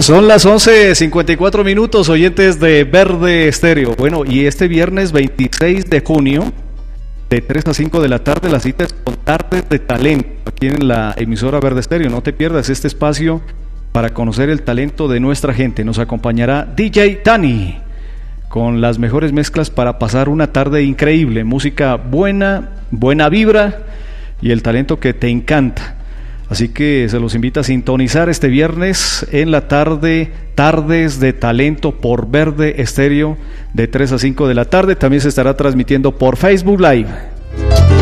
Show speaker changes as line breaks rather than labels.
Son las 11:54 oyentes de Verde Estéreo. Bueno, y este viernes 26 de junio, de 3 a 5 de la tarde, la cita es con Tardes de Talento, aquí en la emisora Verde Estéreo. No te pierdas este espacio para conocer el talento de nuestra gente. Nos acompañará DJ Tani, con las mejores mezclas para pasar una tarde increíble. Música buena, buena vibra y el talento que te encanta. Así que se los invita a sintonizar este viernes en la tarde, Tardes de Talento por Verde Estéreo, de 3 a 5 de la tarde. También se estará transmitiendo por Facebook Live.